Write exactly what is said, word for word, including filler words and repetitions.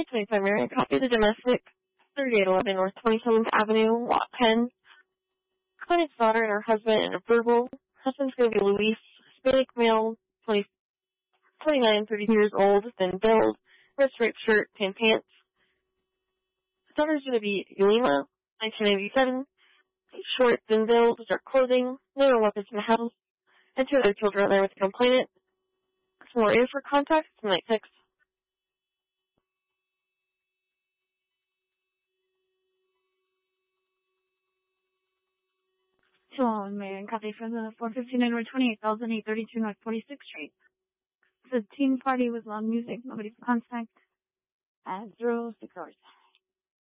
twenty-five Marion, copy of the domestic, thirty-eight eleven North twenty-seventh Avenue, Lot ten. Client's daughter and her husband in a verbal. Husband's going to be Luis, Hispanic male, twenty, twenty-nine, thirty years old, thin build, red striped shirt, tan pants. Daughter's going to be Yulima, nineteen ninety-seven, short, thin build, dark clothing, no weapons in the house, and two other children out there with the complainant. Some more info for contact, nine six. Hello, Marion, copy from the four fifty-nine North twenty-eight thousand eight thirty-two North forty-sixth Street. The teen party was loud music, nobody for contact, at zero six hours.